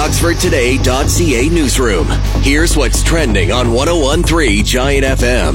OxfordToday.ca newsroom. Here's what's trending on 101.3 Giant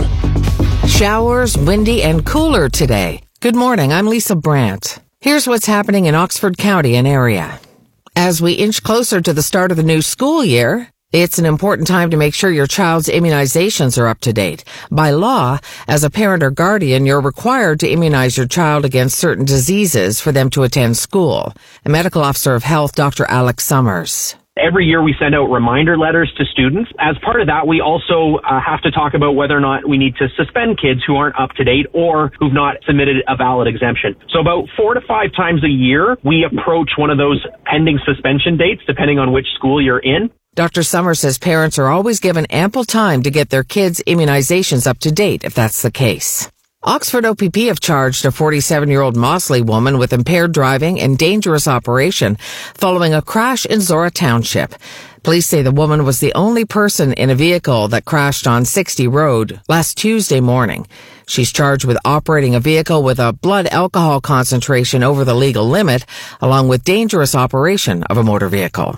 FM. Showers, windy, and cooler today. Good morning, I'm Lisa Brandt. Here's what's happening in Oxford County and area. As we inch closer to the start of the new school year, it's an important time to make sure your child's immunizations are up to date. By law, as a parent or guardian, you're required to immunize your child against certain diseases for them to attend school. A medical officer of health, Dr. Alex Summers. Every year we send out reminder letters to students. As part of that, we also have to talk about whether or not we need to suspend kids who aren't up to date or who've not submitted a valid exemption. So about 4 to 5 times a year, we approach one of those pending suspension dates, depending on which school you're in. Dr. Summers says parents are always given ample time to get their kids' immunizations up to date if that's the case. Oxford OPP have charged a 47-year-old Mossley woman with impaired driving and dangerous operation following a crash in Zora Township. Police say the woman was the only person in a vehicle that crashed on 60 Road last Tuesday morning. She's charged with operating a vehicle with a blood alcohol concentration over the legal limit, along with dangerous operation of a motor vehicle.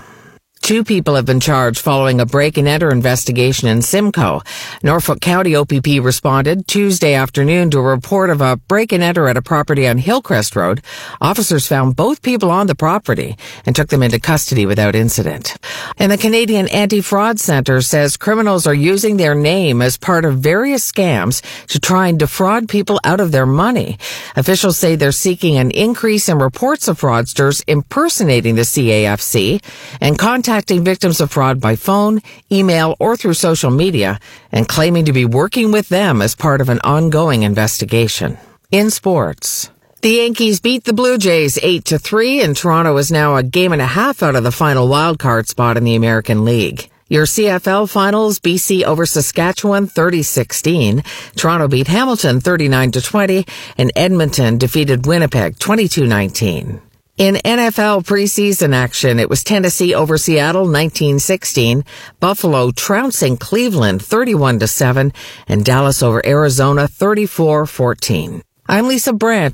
2 people have been charged following a break-and-enter investigation in Simcoe. Norfolk County OPP responded Tuesday afternoon to a report of a break-and-enter at a property on Hillcrest Road. Officers found both people on the property and took them into custody without incident. And the Canadian Anti-Fraud Centre says criminals are using their name as part of various scams to try and defraud people out of their money. Officials say they're seeking an increase in reports of fraudsters impersonating the CAFC and contacting victims of fraud by phone, email, or through social media, and claiming to be working with them as part of an ongoing investigation. In sports, the Yankees beat the Blue Jays 8-3, and Toronto is now a game and a half out of the final wildcard spot in the American League. Your CFL finals, BC over Saskatchewan 30-16, Toronto beat Hamilton 39-20, and Edmonton defeated Winnipeg 22-19. In NFL preseason action, it was Tennessee over Seattle 19-16, Buffalo trouncing Cleveland 31-7, and Dallas over Arizona 34-14. I'm Lisa Brandt.